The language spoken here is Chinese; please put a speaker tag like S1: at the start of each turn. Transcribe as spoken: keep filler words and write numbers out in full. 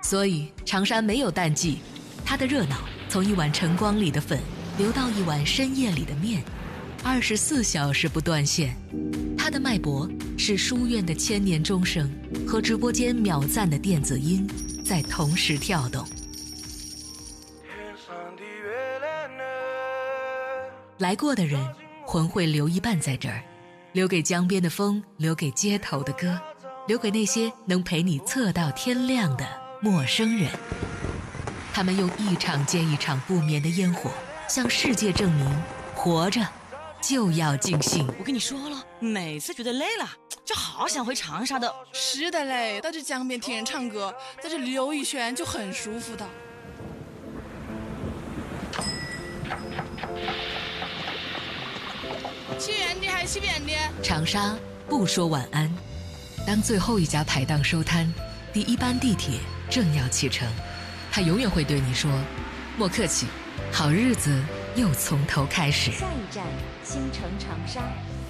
S1: 所以长沙没有淡季，它的热闹从一碗晨光里的粉流到一碗深夜里的面，二十四小时不断线。它的脉搏是书院的千年钟声和直播间秒赞的电子音在同时跳动。来过的人魂会留一半在这儿，留给江边的风，留给街头的歌，留给那些能陪你测到天亮的陌生人。他们用一场接一场不眠的烟火向世界证明，活着就要尽兴。
S2: 我跟你说了，每次觉得累了就好想回长沙的。
S3: 是的嘞，到这江边听人唱歌，在这溜一圈就很舒服的。去远点还是去远点？
S1: 长沙不说晚安。当最后一家排档收摊，第一班地铁正要启程，他永远会对你说：莫客气，好日子又从头开始。
S4: 下一站，新城长沙。